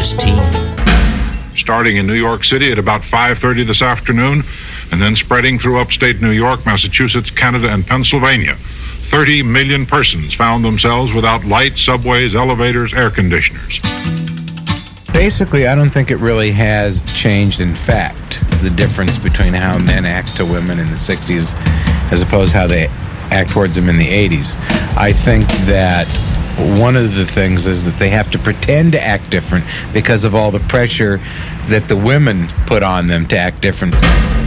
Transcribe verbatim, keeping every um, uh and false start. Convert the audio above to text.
his team. Starting in New York City at about five thirty this afternoon, and then spreading through upstate New York, Massachusetts, Canada, and Pennsylvania. thirty million persons found themselves without light, subways, elevators, air conditioners. Basically, I don't think it really has changed in fact, the difference between how men act to women in the sixties as opposed to how they act towards them in the eighties. I think that one of the things is that they have to pretend to act different because of all the pressure that the women put on them to act different.